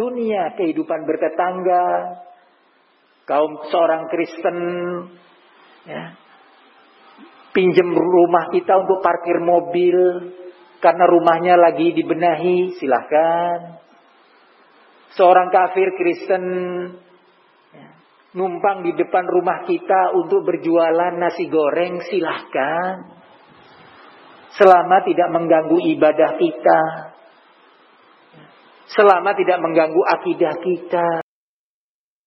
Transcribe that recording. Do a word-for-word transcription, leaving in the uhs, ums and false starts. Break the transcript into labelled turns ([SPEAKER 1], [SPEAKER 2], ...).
[SPEAKER 1] dunia, kehidupan bertetangga. Kaum seorang Kristen, ya, pinjam rumah kita untuk parkir mobil karena rumahnya lagi dibenahi, silahkan. Seorang kafir Kristen, ya, numpang di depan rumah kita untuk berjualan nasi goreng, silahkan. Selama tidak mengganggu ibadah kita, selama tidak mengganggu akidah kita.